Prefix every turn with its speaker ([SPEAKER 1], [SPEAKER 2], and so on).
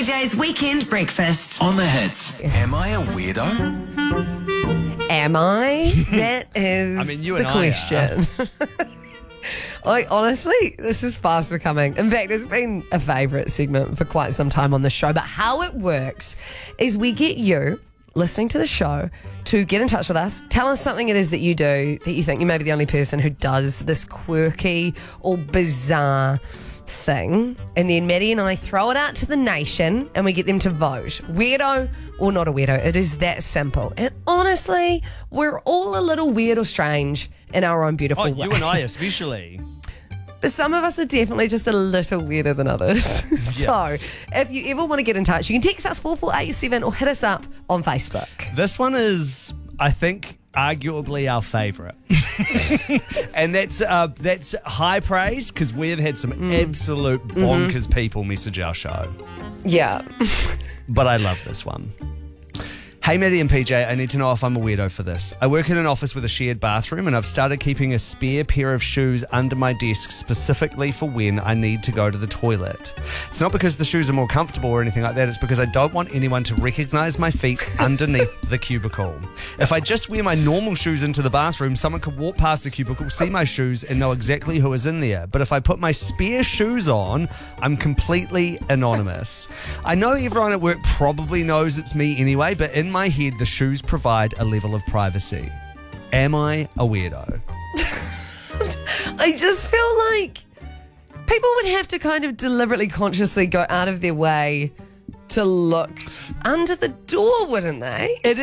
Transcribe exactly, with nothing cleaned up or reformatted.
[SPEAKER 1] J's Weekend Breakfast.
[SPEAKER 2] On the hits. Am I a weirdo?
[SPEAKER 3] Am I? That is
[SPEAKER 4] I mean, you
[SPEAKER 3] the
[SPEAKER 4] and I
[SPEAKER 3] question. Like, honestly, this is fast becoming. In fact, it's been a favourite segment for quite some time on the show. But how it works is we get you listening to the show to get in touch with us. Tell us something it is that you do that you think you may be the only person who does this quirky or bizarre thing. And then Maddie and I throw it out to the nation and we get them to vote. Weirdo or not a weirdo. It is that simple. And honestly, we're all a little weird or strange in our own beautiful
[SPEAKER 4] Oh,
[SPEAKER 3] way.
[SPEAKER 4] you and I especially.
[SPEAKER 3] But some of us are definitely just a little weirder than others. So if you ever want to get in touch, you can text us four four eight seven or hit us up on Facebook.
[SPEAKER 4] This one is, I think, arguably our favourite. And that's uh, that's high praise because we have had some absolute bonkers people message our show.
[SPEAKER 3] Yeah.
[SPEAKER 4] But I love this one. Hey, Maddie and P J, I need to know if I'm a weirdo for this. I work in an office with a shared bathroom and I've started keeping a spare pair of shoes under my desk specifically for when I need to go to the toilet. It's not because the shoes are more comfortable or anything like that. It's because I don't want anyone to recognise my feet underneath the cubicle. If I just wear my normal shoes into the bathroom, someone could walk past the cubicle, see my shoes and know exactly who is in there. But if I put my spare shoes on, I'm completely anonymous. I know everyone at work probably knows it's me anyway, but in my head, the shoes provide a level of privacy. Am I a weirdo?
[SPEAKER 3] I just feel like people would have to kind of deliberately, consciously go out of their way to look under the door, wouldn't they?
[SPEAKER 4] It